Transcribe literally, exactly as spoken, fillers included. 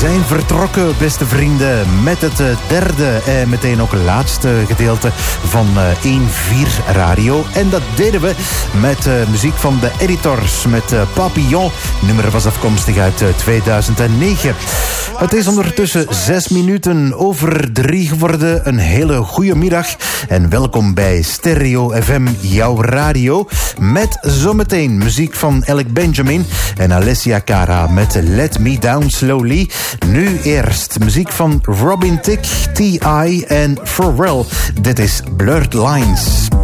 zijn vertrokken, beste vrienden, met het derde en meteen ook laatste gedeelte van één vier Radio. En dat deden we met uh, muziek van de Editors, met uh, Papillon. Het nummer was afkomstig uit uh, tweeduizend negen. Het is ondertussen zes minuten over drie geworden. Een hele goede middag en welkom bij Stereo F M, jouw radio. Met zometeen muziek van Alec Benjamin en Alessia Cara met Let Me Down Slowly. Nu eerst muziek van Robin Thicke, T I en Pharrell. Dit is Blurred Lines.